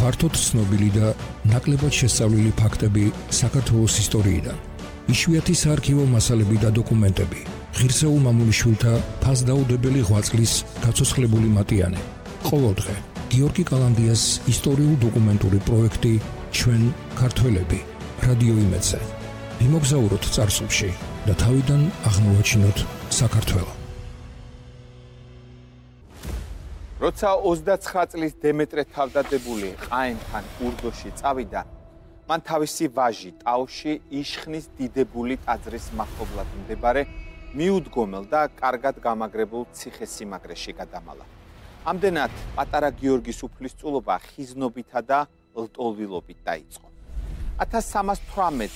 ფართოდ ცნობილი და ნაკლებად შესწავლილი ფაქტები საქართველოს ისტორიიდან. იშვიათი საარქივო მასალები და დოკუმენტები. ღირსეულ მამულიშვილთა ფასდაუდებელი ღვაწლის გაცოცხლებული მატიანე. ყოველდღე გიორგი კალანდიას ისტორიულ-დოკუმენტური პროექტი ჩვენ ქართველები რადიო იმედზე. მიმოგზაუროთ წარსულში და თავიდან აღმოვაჩინოთ საქართველო. როცა 29 წლის დემეტრე თავდადებული ყაენთან ურდოში წავიდა, მან თავისი ვაჟი ტაოში იშხნის დიდებული ტაძრის მახლობლად მდებარე მიუდგომელ და კარგად გამაგრებულ ციხესიმაგრეში გადამალა. ამდენად პატარა გიორგის უფლისწულობა ხიზნობითა და ლტოლვილობით დაიწყო. 1318